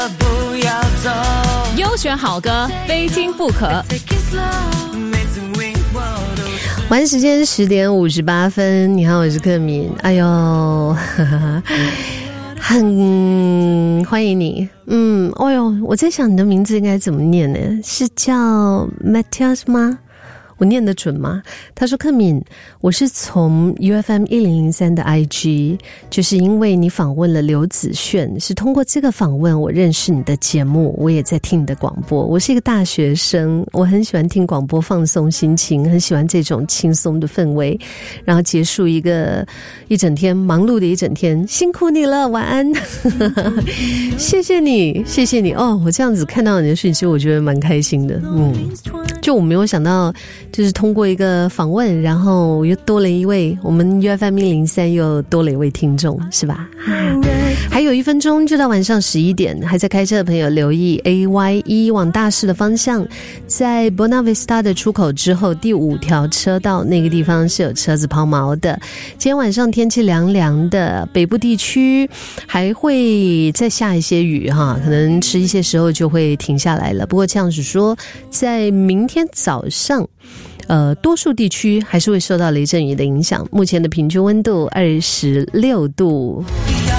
优选好歌，非听不可。 晚安时间10点58分，你好，我是克敏。哎呦，很欢迎你。哎呦，我在想你的名字应该怎么念呢？是叫 Matthias 吗？我念得准吗？他说克敏，我是从 UFM1003 的 IG， 就是因为你访问了刘子炫，是通过这个访问我认识你的节目，我也在听你的广播。我是一个大学生，我很喜欢听广播放松心情，很喜欢这种轻松的氛围，然后结束一整天忙碌的一整天，辛苦你了，晚安。谢谢你哦，我这样子看到你的讯息，我觉得蛮开心的。就我没有想到，就是通过一个访问，然后又多了一位，我们 UFM1003 又多了一位听众，是吧？还有1分钟就到晚上11点，还在开车的朋友留意 AY1 往大市的方向，在 Buona Vista 的出口之后第5条车道那个地方是有车子抛锚的。今天晚上天气凉凉的，北部地区还会再下一些雨哈，可能迟一些时候就会停下来了。不过这样子说，在明天早上多数地区还是会受到雷阵雨的影响。目前的平均温度26度。